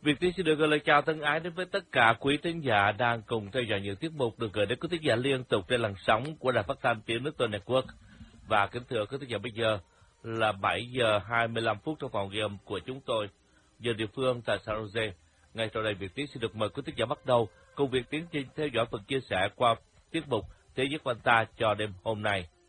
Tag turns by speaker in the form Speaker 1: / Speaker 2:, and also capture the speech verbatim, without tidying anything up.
Speaker 1: Việt Tiến xin được gửi lời chào thân ái đến với tất cả quý thính giả đang cùng theo dõi những tiết mục được gửi đến quý thính giả liên tục trên làn sóng của Đài Phát thanh Tiếng Nước Tôi Network. Và kính thưa quý thính giả, bây giờ là bảy giờ hai mươi lăm phút trong phòng ghi âm của chúng tôi, giờ địa phương tại San Jose. Ngay sau đây, Việt Tiến xin được mời quý thính giả bắt đầu cùng Việt Tiến theo dõi phần chia sẻ qua tiết mục Thế giới quanh ta cho đêm hôm nay.